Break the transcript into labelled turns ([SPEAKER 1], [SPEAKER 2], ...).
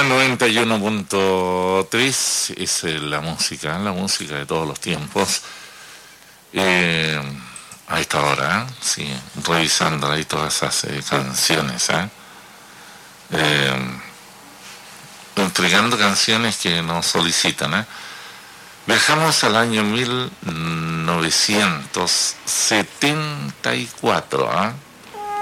[SPEAKER 1] 91.3 es la música de todos los tiempos. A esta hora, sí, revisando ahí todas esas canciones, entregando canciones que nos solicitan. Viajamos al año 1974,